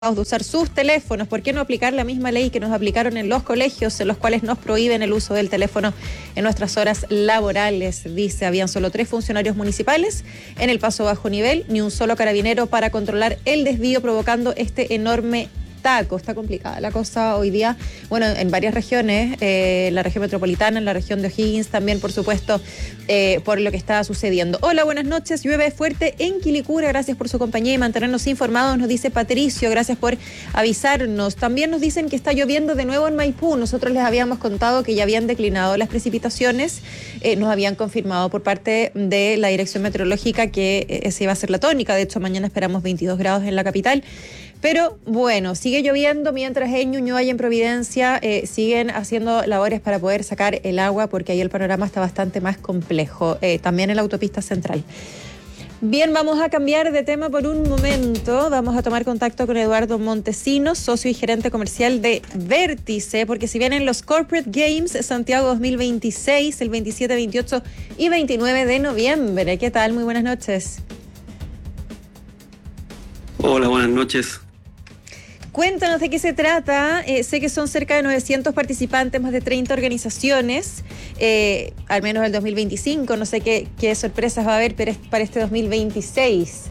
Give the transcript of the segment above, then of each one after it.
de usar sus teléfonos, ¿por qué no aplicar la misma ley que nos aplicaron en los colegios, en los cuales nos prohíben el uso del teléfono en nuestras horas laborales? Dice, habían solo 3 funcionarios municipales en el paso bajo nivel, ni un solo carabinero para controlar el desvío, provocando este enorme taco. Está complicada la cosa hoy día, bueno, en varias regiones, la región metropolitana, en la región de O'Higgins también, por supuesto, por lo que está sucediendo. Hola, buenas noches. Llueve fuerte en Quilicura. Gracias por su compañía y mantenernos informados, nos dice Patricio. Gracias por avisarnos. También nos dicen que está lloviendo de nuevo en Maipú. Nosotros les habíamos contado que ya habían declinado las precipitaciones. Nos habían confirmado por parte de la Dirección Meteorológica que esa iba a ser la tónica. De hecho, mañana esperamos 22 grados en la capital. Pero bueno, sigue lloviendo mientras en Ñuñoa y en Providencia siguen haciendo labores para poder sacar el agua, porque ahí el panorama está bastante más complejo, también en la autopista central. Bien, vamos a cambiar de tema por un momento. Vamos a tomar contacto con Eduardo Montesinos, socio y gerente comercial de Vértice, porque si vienen los Corporate Games Santiago 2026, el 27, 28 y 29 de noviembre. ¿Qué tal? Muy buenas noches. Hola, buenas noches. Cuéntanos de qué se trata. Sé que son cerca de 900 participantes, más de 30 organizaciones, al menos el 2025. No sé qué sorpresas va a haber para este 2026.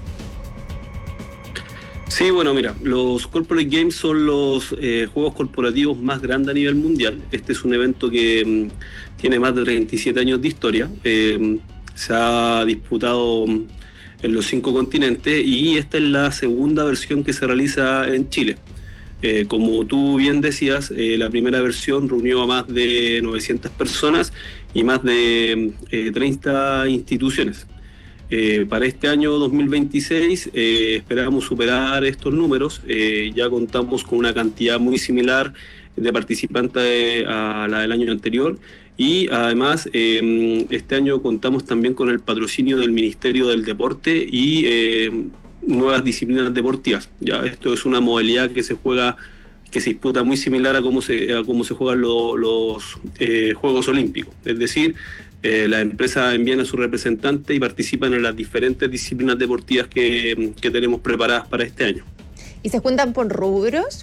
Sí, bueno, mira, los Corporate Games son los juegos corporativos más grandes a nivel mundial. Este es un evento que tiene más de 37 años de historia. Se ha disputado en los 5 continentes y esta es la segunda versión que se realiza en Chile. Como tú bien decías, la primera versión reunió a más de 900 personas y más de 30 instituciones. Para este año 2026 esperamos superar estos números. Ya contamos con una cantidad muy similar de participantes a la del año anterior. Y además, este año contamos también con el patrocinio del Ministerio del Deporte y nuevas disciplinas deportivas. Ya, esto es una modalidad que se disputa muy similar a cómo se juegan los Juegos Olímpicos. Es decir, las empresas envían a sus representantes y participan en las diferentes disciplinas deportivas que tenemos preparadas para este año. ¿Y se juntan por rubros?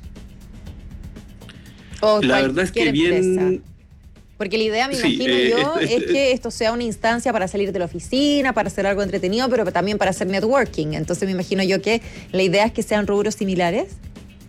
La verdad es que bien... Porque la idea, me imagino es que esto sea una instancia para salir de la oficina, para hacer algo entretenido, pero también para hacer networking. Entonces me imagino yo que la idea es que sean rubros similares.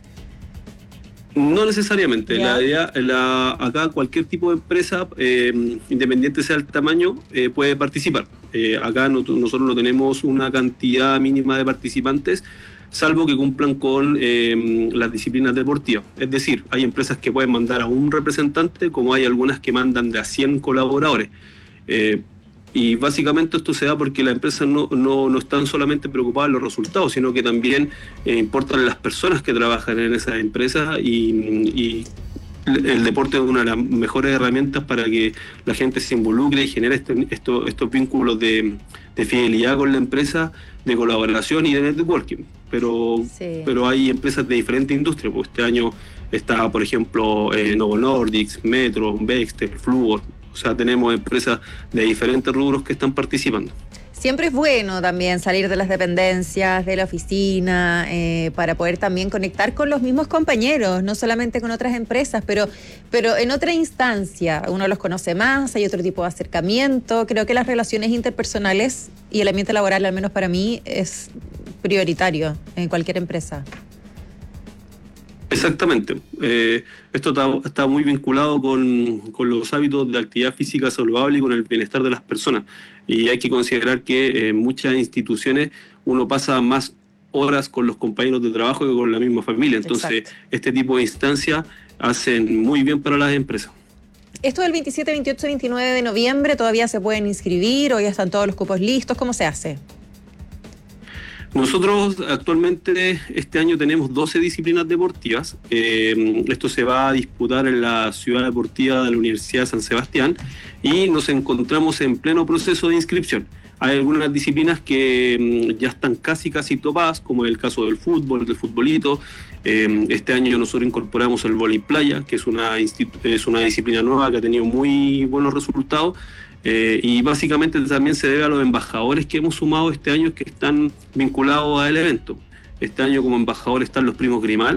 No necesariamente. ¿Ya? La idea, acá cualquier tipo de empresa, independiente sea el tamaño, puede participar. Acá nosotros no tenemos una cantidad mínima de participantes, salvo que cumplan con las disciplinas deportivas. Es decir, hay empresas que pueden mandar a un representante, como hay algunas que mandan de a 100 colaboradores. Y básicamente esto se da porque las empresas no están solamente preocupadas en los resultados, sino que también importan las personas que trabajan en esas empresas y el deporte es una de las mejores herramientas para que la gente se involucre y genere estos vínculos de fidelidad con la empresa, de colaboración y de networking. Pero hay empresas de diferentes industrias. Pues este año está, por ejemplo, Novo Nordisk, Metro, Bechtel, Fluor. O sea, tenemos empresas de diferentes rubros que están participando. Siempre es bueno también salir de las dependencias, de la oficina, para poder también conectar con los mismos compañeros, no solamente con otras empresas, pero en otra instancia. Uno los conoce más, hay otro tipo de acercamiento. Creo que las relaciones interpersonales y el ambiente laboral, al menos para mí, es prioritario en cualquier empresa. Exactamente. Esto está muy vinculado con los hábitos de actividad física saludable y con el bienestar de las personas. Y hay que considerar que en muchas instituciones uno pasa más horas con los compañeros de trabajo que con la misma familia. Entonces, exacto, este tipo de instancias hacen muy bien para las empresas. Esto del 27, 28 y 29 de noviembre, ¿todavía se pueden inscribir o ya están todos los cupos listos? ¿Cómo se hace? Nosotros actualmente este año tenemos 12 disciplinas deportivas. Esto se va a disputar en la ciudad deportiva de la Universidad de San Sebastián y nos encontramos en pleno proceso de inscripción. Hay algunas disciplinas que ya están casi topadas, como el caso del fútbol, del futbolito. Este año nosotros incorporamos el vóley playa, que es una disciplina nueva que ha tenido muy buenos resultados. Y básicamente también se debe a los embajadores que hemos sumado este año que están vinculados al evento. Este año como embajador están los primos Grimal,